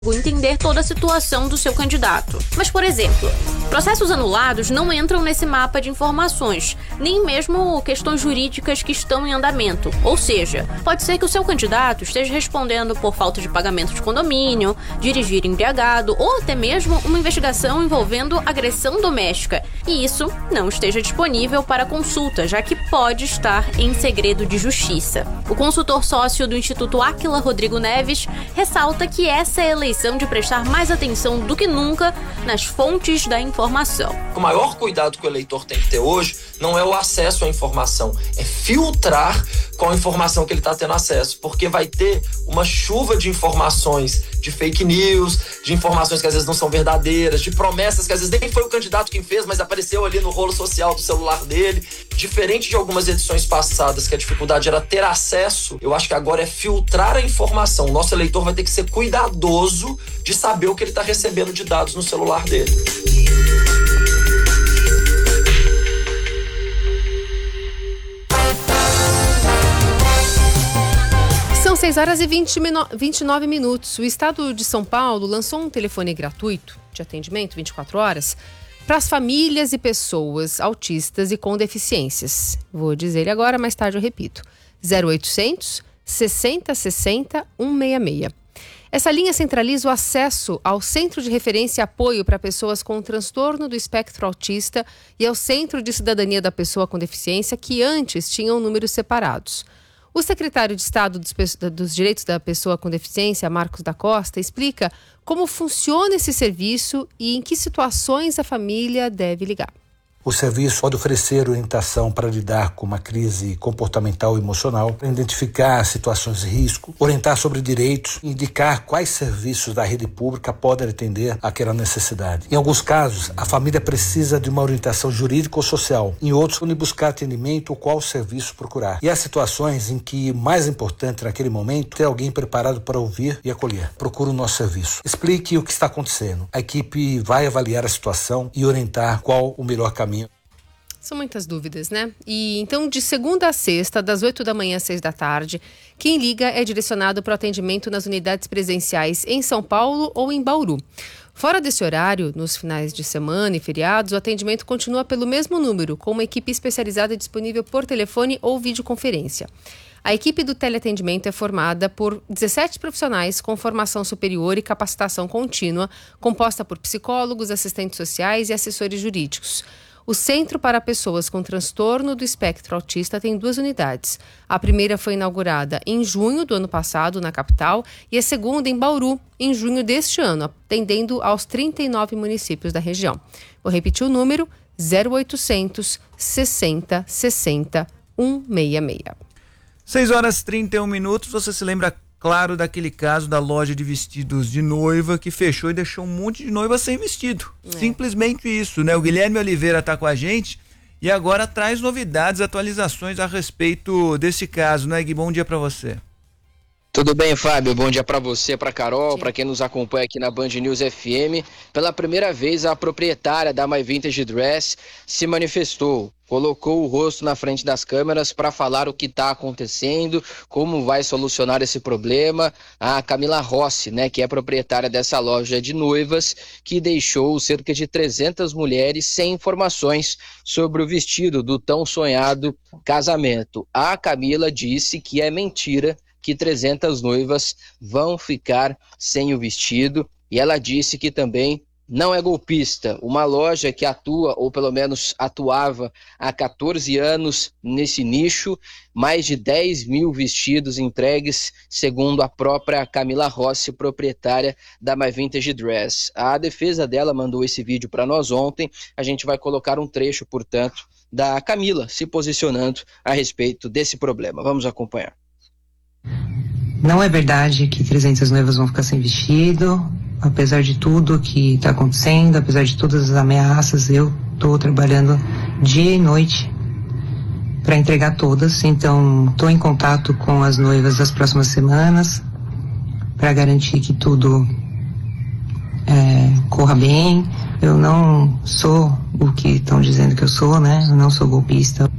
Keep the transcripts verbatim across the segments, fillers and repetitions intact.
entender toda a situação do seu candidato. Mas, por exemplo, processos anulados não entram nesse mapa de informações, nem mesmo questões jurídicas que estão em andamento. Ou seja, pode ser que o seu candidato esteja respondendo por falta de pagamento de condomínio, dirigir embriagado ou até mesmo uma investigação envolvendo agressão doméstica. E isso não esteja disponível para consulta, já que pode estar em segredo de justiça. O consultor sócio do Instituto Áquila, Rodrigo Neves, ressalta que essa é a eleição de prestar mais atenção do que nunca nas fontes da informação. O maior cuidado que o eleitor tem que ter hoje não é o acesso à informação, é filtrar qual informação que ele está tendo acesso, porque vai ter uma chuva de informações, de fake news, de informações que às vezes não são verdadeiras, de promessas que às vezes nem foi o candidato quem fez, mas apareceu ali no rolo social do celular dele. Diferente de algumas edições passadas, que a dificuldade era ter acesso, eu acho que agora é filtrar a informação. O nosso eleitor vai ter que ser cuidadoso de saber o que ele está recebendo de dados no celular dele. São seis horas e vinte e nove minutos. O Estado de São Paulo lançou um telefone gratuito de atendimento vinte e quatro horas para as famílias e pessoas autistas e com deficiências. Vou dizer ele agora, mais tarde eu repito. zero oitocentos, sessenta, sessenta, cento e sessenta e seis. Essa linha centraliza o acesso ao Centro de Referência e Apoio para Pessoas com Transtorno do Espectro Autista e ao Centro de Cidadania da Pessoa com Deficiência, que antes tinham números separados. O secretário de Estado dos, dos Direitos da Pessoa com Deficiência, Marcos da Costa, explica como funciona esse serviço e em que situações a família deve ligar. O serviço pode oferecer orientação para lidar com uma crise comportamental e emocional, identificar situações de risco, orientar sobre direitos e indicar quais serviços da rede pública podem atender àquela necessidade. Em alguns casos, a família precisa de uma orientação jurídica ou social. Em outros, onde buscar atendimento ou qual serviço procurar. E há situações em que, mais importante naquele momento, ter alguém preparado para ouvir e acolher. Procure o nosso serviço. Explique o que está acontecendo. A equipe vai avaliar a situação e orientar qual o melhor caminho. São muitas dúvidas, né? E então, de segunda a sexta, das oito da manhã às seis da tarde, quem liga é direcionado para o atendimento nas unidades presenciais em São Paulo ou em Bauru. Fora desse horário, nos finais de semana e feriados, o atendimento continua pelo mesmo número, com uma equipe especializada disponível por telefone ou videoconferência. A equipe do teleatendimento é formada por dezessete profissionais com formação superior e capacitação contínua, composta por psicólogos, assistentes sociais e assessores jurídicos. O Centro para Pessoas com Transtorno do Espectro Autista tem duas unidades. A primeira foi inaugurada em junho do ano passado, na capital, e a segunda em Bauru, em junho deste ano, atendendo aos trinta e nove municípios da região. Vou repetir o número: zero oitocentos, sessenta, sessenta, cento e sessenta e seis. seis horas e trinta e um minutos. Você se lembra, claro, daquele caso da loja de vestidos de noiva que fechou e deixou um monte de noiva sem vestido. É. Simplesmente isso, né? O Guilherme Oliveira está com a gente e agora traz novidades, atualizações a respeito desse caso, né, Gui? Bom dia para você. Tudo bem, Fábio? Bom dia para você, para Carol, para quem nos acompanha aqui na Band News F M. Pela primeira vez, a proprietária da My Vintage Dress se manifestou. Colocou o rosto na frente das câmeras para falar o que está acontecendo, como vai solucionar esse problema. A Camila Rossi, né, que é proprietária dessa loja de noivas, que deixou cerca de trezentas mulheres sem informações sobre o vestido do tão sonhado casamento. A Camila disse que é mentira que trezentas noivas vão ficar sem o vestido, e ela disse que também não é golpista. Uma loja que atua, ou pelo menos atuava há quatorze anos nesse nicho, mais de dez mil vestidos entregues, segundo a própria Camila Rossi, proprietária da My Vintage Dress. A defesa dela mandou esse vídeo para nós ontem. A gente vai colocar um trecho, portanto, da Camila se posicionando a respeito desse problema. Vamos acompanhar. Não é verdade que trezentas noivas vão ficar sem vestido. Apesar de tudo que está acontecendo, apesar de todas as ameaças, eu estou trabalhando dia e noite para entregar todas. Então, estou em contato com as noivas das próximas semanas para garantir que tudo é, corra bem. Eu não sou o que estão dizendo que eu sou, né? Eu não sou golpista.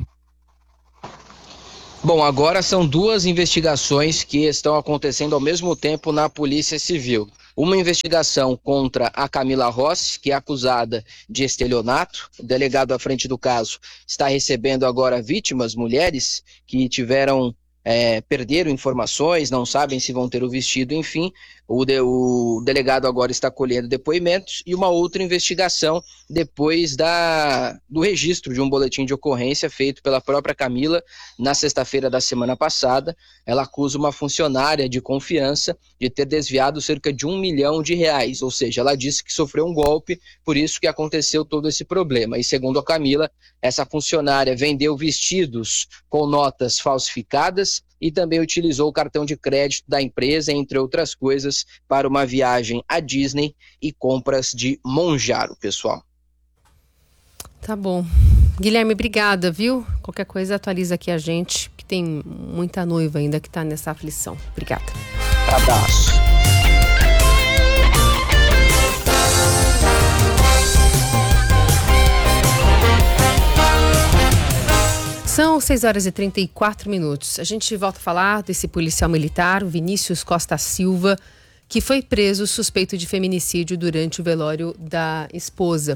Bom, agora são duas investigações que estão acontecendo ao mesmo tempo na Polícia Civil. uma investigação contra a Camila Rossi, que é acusada de estelionato. O delegado à frente do caso está recebendo agora vítimas, mulheres, que tiveram, é, perderam informações, não sabem se vão ter o vestido, enfim. O, de, o delegado agora está colhendo depoimentos e uma outra investigação depois da, do registro de um boletim de ocorrência feito pela própria Camila na sexta-feira da semana passada. Ela acusa uma funcionária de confiança de ter desviado cerca de um milhão de reais, ou seja, ela disse que sofreu um golpe, por isso que aconteceu todo esse problema. E segundo a Camila, essa funcionária vendeu vestidos com notas falsificadas e também utilizou o cartão de crédito da empresa, entre outras coisas, para uma viagem à Disney e compras de Monjaro, pessoal. Tá bom. Guilherme, obrigada, viu? Qualquer coisa atualiza aqui a gente, que tem muita noiva ainda que tá nessa aflição. Obrigada. Abraço. São seis horas e trinta e quatro minutos. A gente volta a falar desse policial militar, o Vinícius Costa Silva, que foi preso suspeito de feminicídio durante o velório da esposa.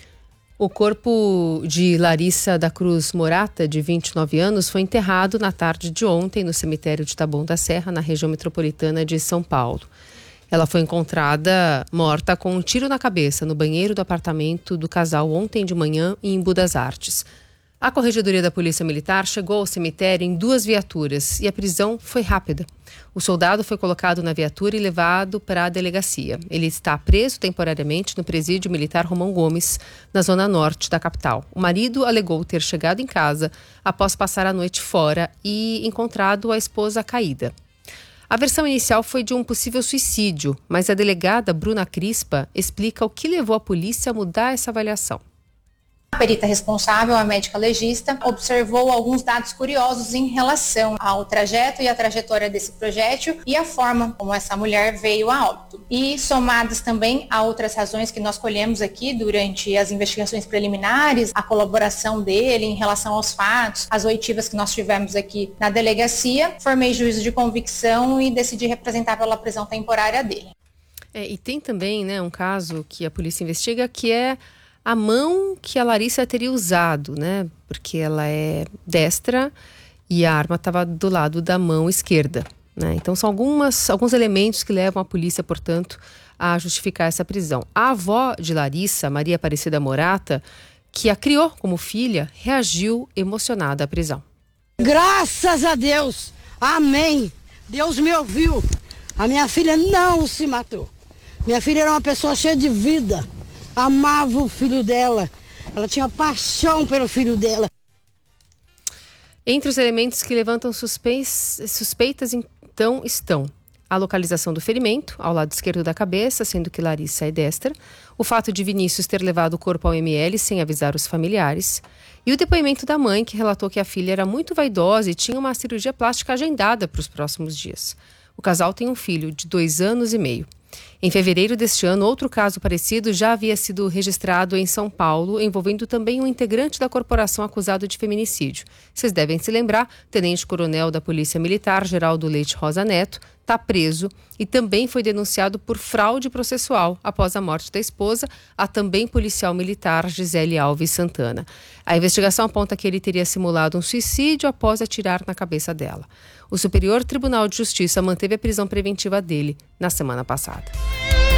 O corpo de Larissa da Cruz Morata, de vinte e nove anos, foi enterrado na tarde de ontem no cemitério de Taboão da Serra, na região metropolitana de São Paulo. Ela foi encontrada morta com um tiro na cabeça no banheiro do apartamento do casal ontem de manhã em Embu das Artes. A Corregedoria da Polícia Militar chegou ao cemitério em duas viaturas e a prisão foi rápida. O soldado foi colocado na viatura e levado para a delegacia. Ele está preso temporariamente no presídio militar Romão Gomes, na zona norte da capital. O marido alegou ter chegado em casa após passar a noite fora e encontrado a esposa caída. A versão inicial foi de um possível suicídio, mas a delegada Bruna Crispa explica o que levou a polícia a mudar essa avaliação. A perita responsável, a médica legista, observou alguns dados curiosos em relação ao trajeto e a trajetória desse projétil e a forma como essa mulher veio a óbito. E somadas também a outras razões que nós colhemos aqui durante as investigações preliminares, a colaboração dele em relação aos fatos, as oitivas que nós tivemos aqui na delegacia, formei juízo de convicção e decidi representar pela prisão temporária dele. É, e tem também, né, um caso que a polícia investiga que é a mão que a Larissa teria usado, né? Porque ela é destra e a arma estava do lado da mão esquerda, né? Então são algumas, alguns elementos que levam a polícia, portanto, a justificar essa prisão. A avó de Larissa, Maria Aparecida Morata, que a criou como filha, reagiu emocionada à prisão. Graças a Deus! Amém! Deus me ouviu! A minha filha não se matou. Minha filha era uma pessoa cheia de vida. Amava o filho dela, ela tinha paixão pelo filho dela. Entre os elementos que levantam suspeitas, suspeitas então estão a localização do ferimento ao lado esquerdo da cabeça, sendo que Larissa é destra, o fato de Vinícius ter levado o corpo ao M L sem avisar os familiares e o depoimento da mãe, que relatou que a filha era muito vaidosa e tinha uma cirurgia plástica agendada para os próximos dias. O casal tem um filho de dois anos e meio. Em fevereiro deste ano, outro caso parecido já havia sido registrado em São Paulo, envolvendo também um integrante da corporação acusado de feminicídio. Vocês devem se lembrar, tenente-coronel da Polícia Militar, Geraldo Leite Rosa Neto, está preso e também foi denunciado por fraude processual após a morte da esposa, a também policial militar Gisele Alves Santana. A investigação aponta que ele teria simulado um suicídio após atirar na cabeça dela. O Superior Tribunal de Justiça manteve a prisão preventiva dele na semana passada.